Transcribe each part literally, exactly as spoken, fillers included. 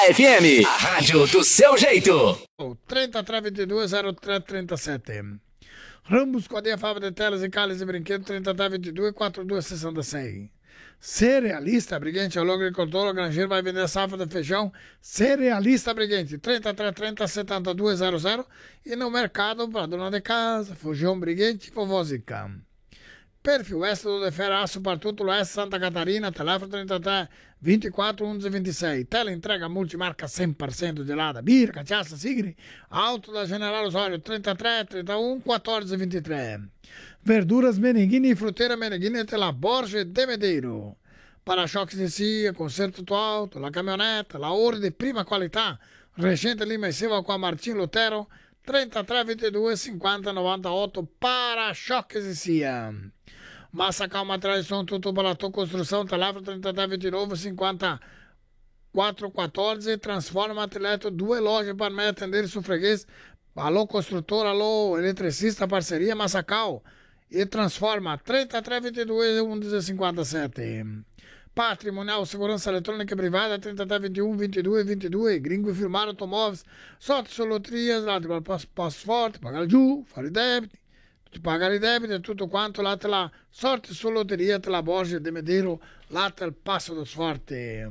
F M, a rádio do seu jeito. trinta, três, vinte e dois, zero três, trinta e sete. Ramos, Codinha, Fábrica de Telas e Cálice e Brinquedos, trinta, três, vinte e dois, quarenta e dois, sessenta e seis. Cerealista Briguente, o agricultor, o granjeiro vai vender safra de feijão. Cerealista Briguente, trinta, três, trinta, setenta e dois, zero zero. E no mercado, para dona de casa, feijão Briguente e vovózica. Perfil Oeste do Deferaço, Partuto Oeste, Santa Catarina, telefone trinta e três, vinte e quatro, onze, vinte e seis. Tela entrega multimarca cem por cento de lada, bira, cachaça, sigre. Alto da General Osório, trinta e três, trinta e um, quatorze, vinte e três. Verduras Meneghini e Fruteira Meneghini, Tela Borges de Medeiro. Para-choques de cia, conserto alto, la caminhonete, la ore de prima qualità. Regente Lima e Silva com a Martim Lutero, trinta e três, vinte e dois, cinquenta, noventa e oito. Para-choques de cia. Massacal Materiais de Som, Tutu Balatô Construção, telefone trinta e três, vinte e nove, cinquenta e quatro, quatorze. Transforma Atleto, duas lojas para me atender seu freguês. Alô construtor, alô eletricista, parceria Massacal. E transforma trinta e três, vinte e dois, onze, cinquenta e sete. Patrimonial Segurança Eletrônica Privada, trinta e três, vinte e um, vinte e dois, vinte e dois. Gringo e Firmar Automóveis, Sorte Solotrias, lá de Passo Forte, Pagalju, Fari Débito. De pagar i debiti e tutto quanto, là te la Sorte su Lotteria, te la Borgia de Medeiro, là te il Passo do Sforte.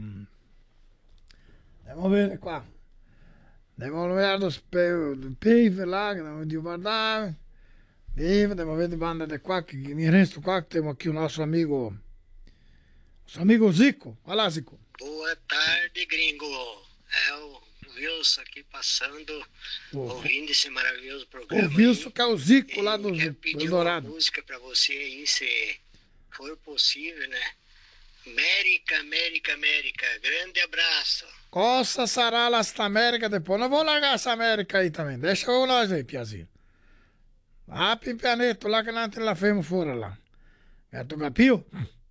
Andiamo a vedere qua. Andiamo a vedere lo Pave là, che andiamo a guardare. Andiamo a vedere banda di qua, che mi resto qua, che temos aqui o nosso amigo, nosso amigo Zico. Olha lá, Zico. Boa tarde, gringo. É o Wilson aqui passando, oh, ouvindo esse maravilhoso programa. O Wilson, que é o Zico lá do Dourado. Uma música pra você aí, se for possível, né? América, América, América. Grande abraço. Costa sarà la sta América depois. Não vou largar essa América aí também. Deixa eu nós aí, Piazinho. Ah, Pimpianeto, lá que nós la fomos fora lá. Já tu capio?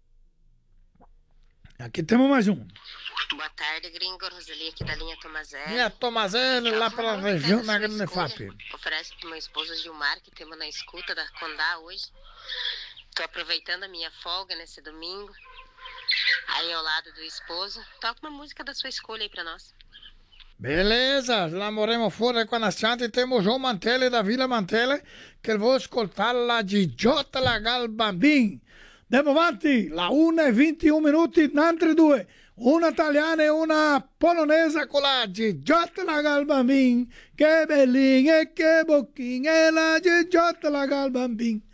Aqui temos mais um. Boa tarde, gringo. Roseli aqui da linha Tomazelli. Linha Tomazelli, lá pela região da Grande F A P. Oferece pro meu esposo Gilmar, que temos na escuta da Condá hoje. Tô aproveitando a minha folga nesse domingo. Aí ao lado do esposo. Toca uma música da sua escolha aí pra nós. Beleza, lá morremo fuori qua na Scianti, temos João Mantelli da Villa Mantelli, che vou ascoltare la Giggiotta la Gal Bambin. Andiamo avanti, la una e ventuno minuti, altre due. Una italiana e una polonesa con la Giggiotta la Gal Bambin. Che bellin e che bocchin e la Giggiotta la Gal Bambin.